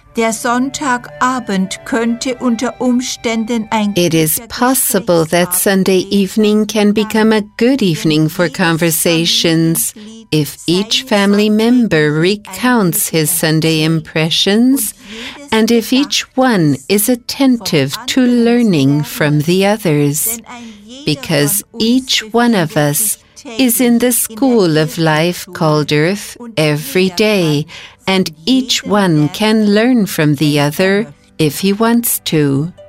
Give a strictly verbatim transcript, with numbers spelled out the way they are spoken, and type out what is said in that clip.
Der Sonntagabend könnte unter Umständen ein It is possible that Sunday evening can become a good evening for conversations if each family member recounts his Sunday impressions and if each one is attentive to learning from the others, because each one of us is in the school of life called Earth every day, and each one can learn from the other if he wants to.